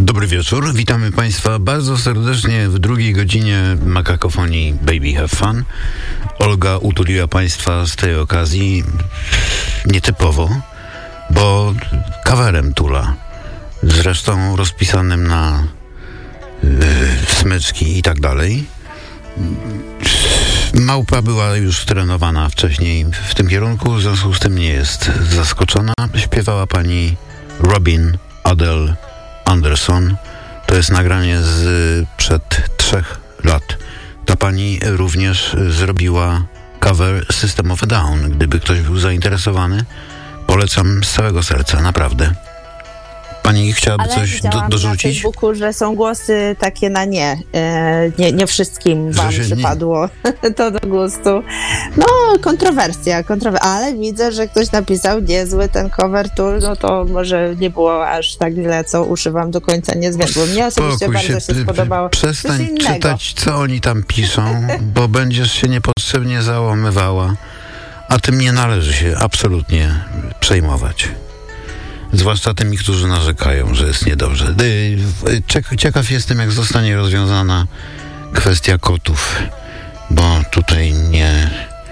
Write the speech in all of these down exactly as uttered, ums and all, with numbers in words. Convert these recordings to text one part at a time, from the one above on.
Dobry wieczór, witamy Państwa bardzo serdecznie w drugiej godzinie Makakofonii Baby Have Fun. Olga utuliła Państwa z tej okazji nietypowo, bo coverem tula, zresztą rozpisanym na yy, smyczki i tak dalej. Małpa była już trenowana wcześniej w tym kierunku, w związku z tym nie jest zaskoczona. Śpiewała pani Robin Adele Anderson. To jest nagranie z przed trzech lat. Ta pani również zrobiła cover System of a Down. Gdyby ktoś był zainteresowany, polecam z całego serca, naprawdę. Pani chciałaby Ale coś do, dorzucić? Na Facebooku, że są głosy takie na nie. E, nie, nie wszystkim wam przypadło nie... to do gustu. No, kontrowersja, kontrowersja. Ale widzę, że ktoś napisał niezły ten cover tool, no to może nie było aż tak źle, co uszy wam do końca nie zwiodło. Mnie osobiście Spokój bardzo się, się spodobało. Przestań czytać, co oni tam piszą, bo będziesz się niepotrzebnie załamywała, a tym nie należy się absolutnie przejmować. Zwłaszcza tymi, którzy narzekają, że jest niedobrze. Ciekaw jestem, jak zostanie rozwiązana kwestia kotów, bo tutaj nie...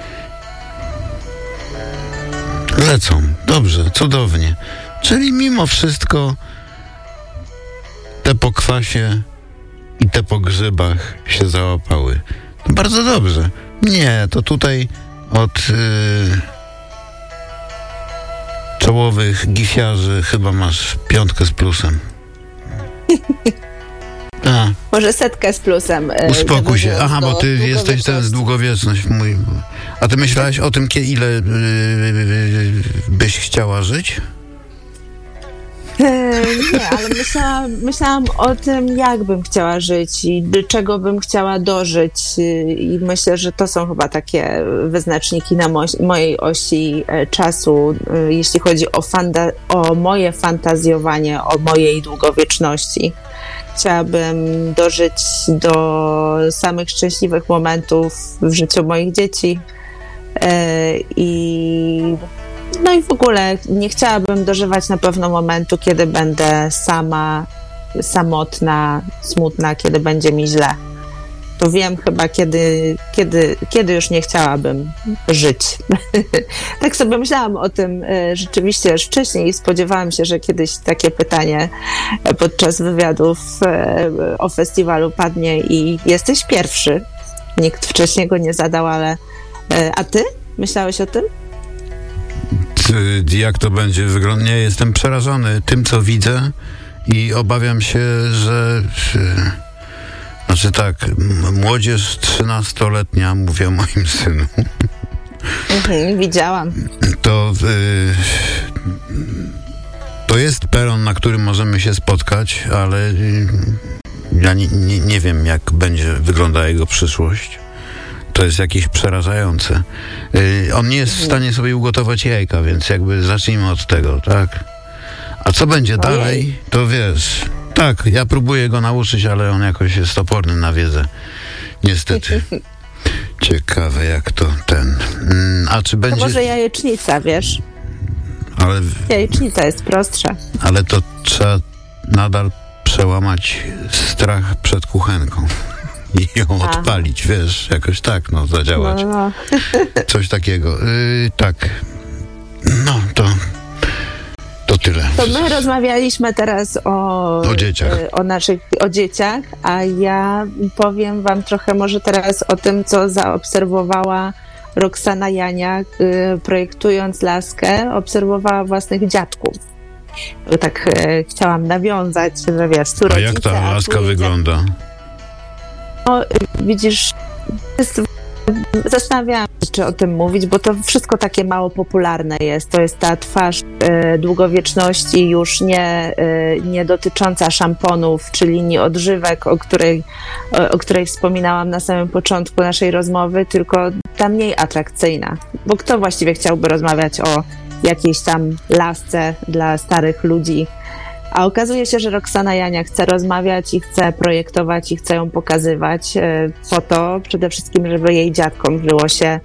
Lecą. Dobrze, cudownie. Czyli mimo wszystko te po kwasie i te po grzybach się załapały. No bardzo dobrze. Nie, to tutaj od... Yy... czołowych gifiarzy chyba masz piątkę z plusem. A. Może setkę z plusem. Uspokój się. Aha, bo ty jesteś ten z długowieczność. Mój... A ty myślałeś o tym, ile yy, byś chciała żyć? Nie, ale myślałam, myślałam o tym, jak bym chciała żyć i do czego bym chciała dożyć i myślę, że to są chyba takie wyznaczniki na mo- mojej osi czasu, jeśli chodzi o, fanta- o moje fantazjowanie, o mojej długowieczności. Chciałabym dożyć do samych szczęśliwych momentów w życiu moich dzieci i no i w ogóle nie chciałabym dożywać na pewno momentu, kiedy będę sama, samotna, smutna, kiedy będzie mi źle. To wiem chyba, kiedy, kiedy, kiedy już nie chciałabym żyć. Tak sobie myślałam o tym rzeczywiście już wcześniej i spodziewałam się, że kiedyś takie pytanie podczas wywiadów o festiwalu padnie i jesteś pierwszy. Nikt wcześniej go nie zadał, ale... A ty? Myślałeś o tym? Jak to będzie wyglądać? Nie, jestem przerażony tym, co widzę i obawiam się, że znaczy tak, młodzież trzynastoletnia, mówię o moim synu. Mhm, widziałam. To y, to jest peron, na którym możemy się spotkać, ale y, ja nie, nie, nie wiem, jak będzie wyglądała jego przyszłość. To jest jakieś przerażające. Yy, on nie jest w stanie sobie ugotować jajka, więc jakby zacznijmy od tego, tak? A co będzie Ojej. dalej, to wiesz. Tak, ja próbuję go nauczyć, ale on jakoś jest oporny na wiedzę. Niestety. Ciekawe, jak to ten... Mm, a czy będzie... To może jajecznica, wiesz? Ale... Jajecznica jest prostsza. Ale to trzeba nadal przełamać strach przed kuchenką. I ją Aha. odpalić, wiesz, jakoś tak, no, zadziałać. No, no. Coś takiego. Yy, tak. No, to to tyle. To my rozmawialiśmy teraz o, o dzieciach. O naszych, o dzieciach, a ja powiem wam trochę może teraz o tym, co zaobserwowała Roxana Janiak, yy, projektując laskę, obserwowała własnych dziadków. Tak yy, chciałam nawiązać, że wiesz, tu A jak ta laska wygląda? No, widzisz, jest, zastanawiałam się, czy o tym mówić, bo to wszystko takie mało popularne jest. To jest ta twarz e, długowieczności już nie, e, nie dotycząca szamponów, czy linii odżywek, o której, o, o której wspominałam na samym początku naszej rozmowy, tylko ta mniej atrakcyjna. Bo kto właściwie chciałby rozmawiać o jakiejś tam lasce dla starych ludzi? A okazuje się, że Roxana Jania chce rozmawiać i chce projektować i chce ją pokazywać po to przede wszystkim, żeby jej dziadkom żyło się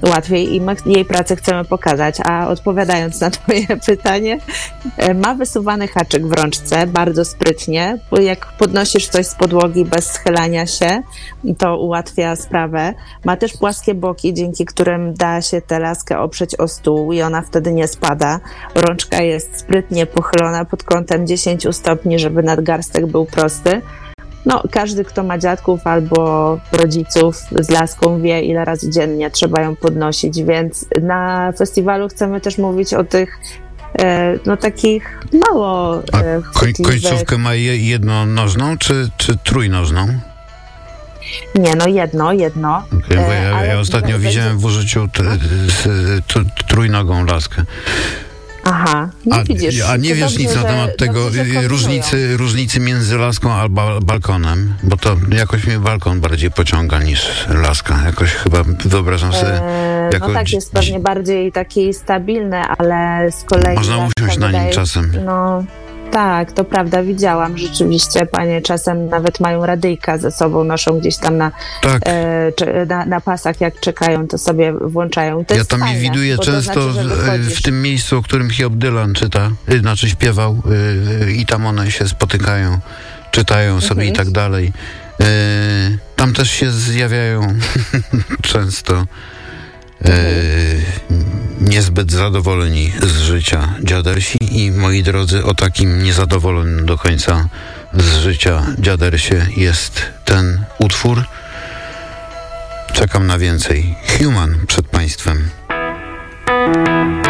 łatwiej i my jej pracę chcemy pokazać. A odpowiadając na twoje pytanie, ma wysuwany haczyk w rączce, bardzo sprytnie, bo jak podnosisz coś z podłogi bez schylania się, to ułatwia sprawę. Ma też płaskie boki, dzięki którym da się tę laskę oprzeć o stół i ona wtedy nie spada. Rączka jest sprytnie pochylona pod kątem dziesięć stopni, żeby nadgarstek był prosty. No, każdy, kto ma dziadków albo rodziców z laską, wie, ile razy dziennie trzeba ją podnosić, więc na festiwalu chcemy też mówić o tych e, no takich mało e, A końcówkę ma jednonożną czy, czy trójnożną? Nie, no jedno, jedno. Okay, bo ja, ja ostatnio będzie... widziałem w użyciu t, t, t, trójnogą laskę. Aha, no a, widzisz. A nie wiesz nic na temat tego, różnicy, różnicy między laską a balkonem? Bo to jakoś mnie balkon bardziej pociąga niż laska. Jakoś chyba wyobrażam sobie... Eee, jako no tak, jest pewnie bardziej taki stabilny, ale z kolei... Można usiąść na nim czasem. No... Tak, to prawda, widziałam rzeczywiście, panie czasem nawet mają radyjka ze sobą, noszą gdzieś tam na, tak. e, na, na pasach, jak czekają, to sobie włączają. To ja tam je widuję często to znaczy, w, w tym miejscu, o którym Hiob Dylan czyta, znaczy śpiewał yy, i tam one się spotykają, czytają sobie mhm. i tak dalej. Yy, tam też się zjawiają często Yy, niezbyt zadowoleni z życia dziadersi i moi drodzy, o takim niezadowolonym do końca z życia dziadersie jest ten utwór. Czekam na więcej. Human przed państwem.